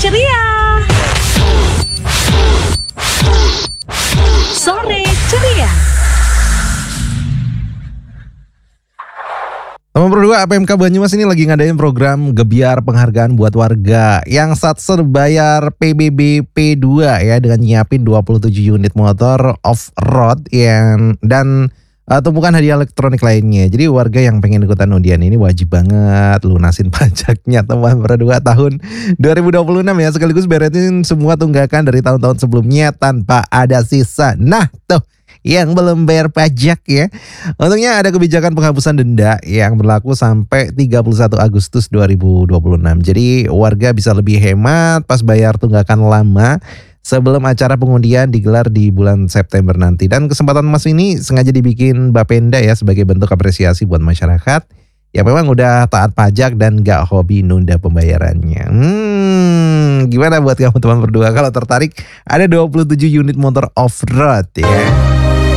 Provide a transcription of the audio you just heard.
ceria. Sore ceria. Teman berdua, APMK Banyumas ini lagi ngadain program gebiar penghargaan buat warga yang satser bayar PBB P2 ya, dengan nyiapin 27 unit motor off-road dan tumpukan hadiah elektronik lainnya. Jadi warga yang pengen ikutan undian ini wajib banget lunasin pajaknya teman berdua tahun 2026 ya, sekaligus beresin semua tunggakan dari tahun-tahun sebelumnya tanpa ada sisa. Nah tuh, yang belum bayar pajak ya. Untungnya ada kebijakan penghapusan denda yang berlaku sampai 31 Agustus 2026. Jadi warga bisa lebih hemat pas bayar tunggakan lama sebelum acara pengundian digelar di bulan September nanti. Dan kesempatan emas ini sengaja dibikin Bapenda ya sebagai bentuk apresiasi buat masyarakat yang memang udah taat pajak dan gak hobi nunda pembayarannya. Gimana buat kamu teman berdua kalau tertarik? Ada 27 unit motor off-road ya.